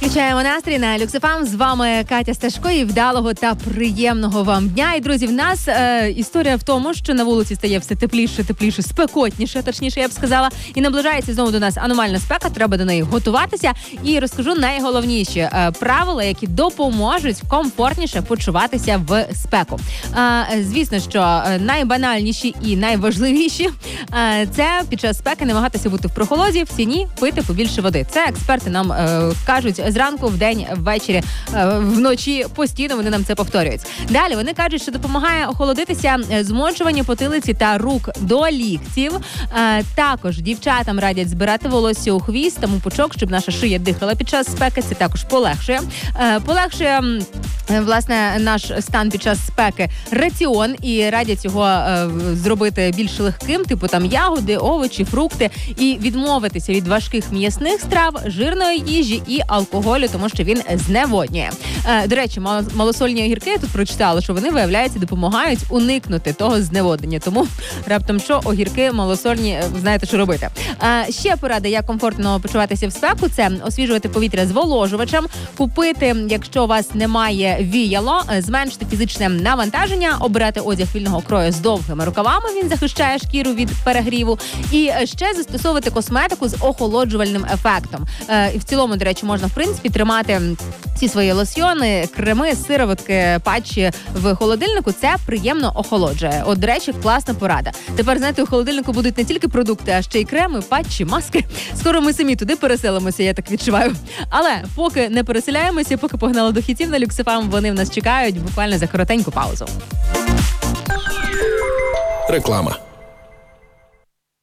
Качаємо настрій на Люксофам. З вами Катя Сташко і вдалого та приємного вам дня. І, друзі, в нас історія в тому, що на вулиці стає все тепліше, спекотніше, точніше, я б сказала. І наближається знову до нас аномальна спека, треба до неї готуватися. І розкажу найголовніші правила, які допоможуть комфортніше почуватися в спеку. Звісно, що найбанальніші і найважливіші це під час спеки намагатися бути в прохолоді, в тіні, пити побільше води. Це експерти нам кажуть зранку, вдень, ввечері, вночі, постійно вони нам це повторюють. Далі вони кажуть, що допомагає охолодитися змочування потилиці та рук до ліктів. Також дівчатам радять збирати волосся у хвіст та у пучок, щоб наша шия дихала під час спеки. Це також полегшує. Полегшує, власне, наш стан під час спеки раціон і радять його зробити більш легким, типу там ягоди, овочі, фрукти, і відмовитися від важких м'ясних страв, жирної їжі і алкоголю, тому що він зневоднює. До речі, малосольні огірки, я тут прочитала, що вони, виявляється, допомагають уникнути того зневоднення. Тому раптом що, огірки малосольні, знаєте, що робити. Ще порада, як комфортно почуватися в спеку, це освіжувати повітря зволожувачем, купити, якщо у вас немає віяло, зменшити фізичне навантаження, обирати одяг вільного крою з довгими рукавами, він захищає шкіру від перегріву, і ще застосовувати косметику з охолоджувальним ефектом. І в цілому, до речі, можна, в принципі, тримати ці свої лосьйони, креми, сироватки, патчі в холодильнику. Це приємно охолоджує. От, до речі, класна порада. Тепер, знаєте, у холодильнику будуть не тільки продукти, а ще й креми, патчі, маски. Скоро ми самі туди переселимося, я так відчуваю. Але поки не переселяємося, поки погнали до хітів на Люксофам, вони в нас чекають буквально за коротеньку паузу. Реклама.